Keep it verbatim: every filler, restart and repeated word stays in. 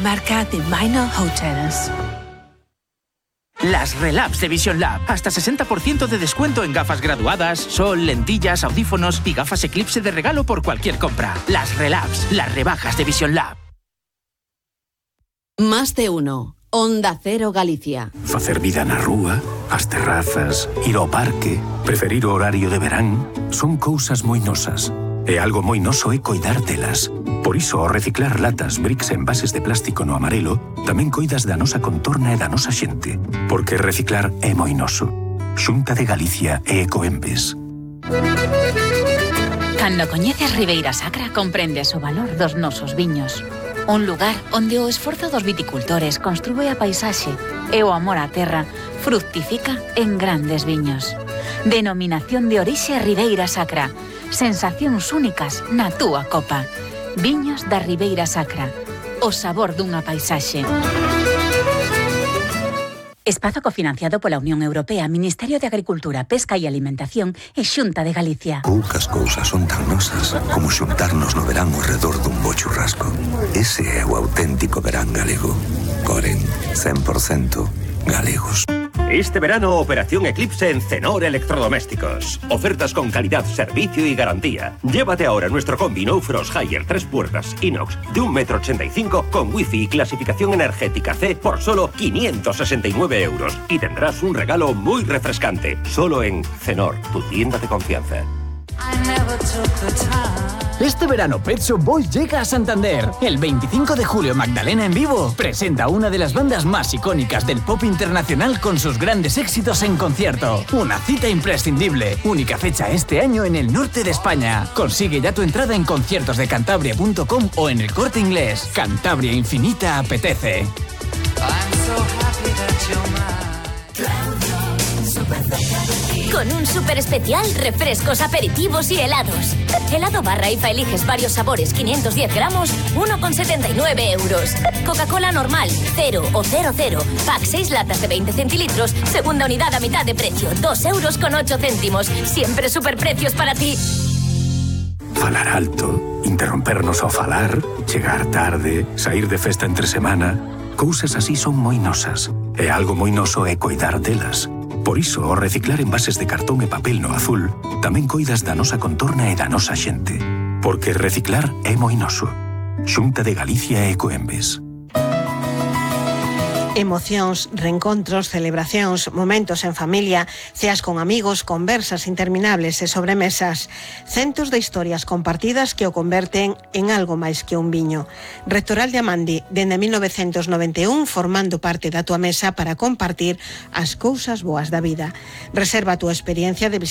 marca de Minor Hotels. Las Relabs de Vision Lab. Hasta sesenta por ciento de descuento en gafas graduadas, sol, lentillas, audífonos y gafas Eclipse de regalo por cualquier compra. Las Relabs, las rebajas de Vision Lab. Más de uno. Onda Cero Galicia. Facer vida na rúa, as terrazas, ir ao parque, preferir o horario de verán, son cousas moi nosas. E algo moi noso é coidar delas. Por iso, ao reciclar latas, bricks e envases de plástico no amarelo, tamén coidas da nosa contorna e da nosa xente. Porque reciclar é moi noso. Xunta de Galicia e Ecoembes. Cando coñeces Ribeira Sacra, comprendes o valor dos nosos viños. Un lugar onde o esforzo dos viticultores construe a paisaxe e o amor á terra fructifica en grandes viños. Denominación de orixe Ribeira Sacra. Sensacións únicas na túa copa. Viños da Ribeira Sacra. O sabor dunha paisaxe. Espazo cofinanciado pola Unión Europea, Ministerio de Agricultura, Pesca e Alimentación e Xunta de Galicia. Poucas cousas son tan nosas como xuntarnos no verán ao redor dun bo churrasco. Ese é o auténtico verán galego. Coren, cen por cento galegos. Este verano, Operación Eclipse en Cenor Electrodomésticos. Ofertas con calidad, servicio y garantía. Llévate ahora nuestro combi No Frost Higher tres puertas inox de un metro ochenta y cinco con wifi y clasificación energética C por solo quinientos sesenta y nueve euros. Y tendrás un regalo muy refrescante. Solo en Cenor, tu tienda de confianza. Este verano Pet Shop Boys llega a Santander. El veinticinco de julio Magdalena en vivo presenta una de las bandas más icónicas del pop internacional con sus grandes éxitos en concierto. Una cita imprescindible. Única fecha este año en el norte de España. Consigue ya tu entrada en conciertos de cantabria punto com o en el Corte Inglés. Cantabria Infinita apetece. Con un súper especial, refrescos, aperitivos y helados. Helado barra I F A eliges varios sabores, quinientos diez gramos, uno con setenta y nueve euros. Coca-Cola normal, cero o cero cero. Pack seis latas de veinte centilitros, segunda unidad a mitad de precio, dos euros con ocho céntimos. Siempre superprecios para ti. Falar alto, interrompernos ao falar, chegar tarde, sair de festa entre semana... Cousas así son moi nosas. E algo moi noso é coidar delas. Por iso, ao reciclar envases de cartón e papel no azul, tamén coidas da nosa contorna e da nosa xente. Porque reciclar é moi noso. Xunta de Galicia e Ecoembes. Emocións, reencontros, celebracións, momentos en familia, ceas con amigos, conversas interminables e sobremesas. Centos de historias compartidas que o converten en algo máis que un viño. Rectoral de Amandi, dende mil novecentos noventa e un, formando parte da tua mesa para compartir as cousas boas da vida. Reserva a túa experiencia de